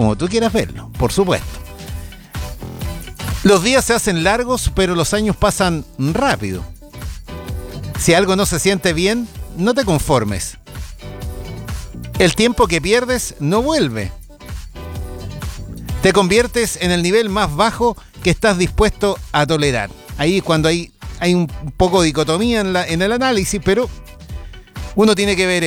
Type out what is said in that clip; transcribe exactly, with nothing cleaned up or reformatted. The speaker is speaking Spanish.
como tú quieras verlo, por supuesto. Los días se hacen largos, pero los años pasan rápido. Si algo no se siente bien, no te conformes. El tiempo que pierdes no vuelve. Te conviertes en el nivel más bajo que estás dispuesto a tolerar. Ahí es cuando hay, hay un poco de dicotomía en, la, en el análisis, pero uno tiene que ver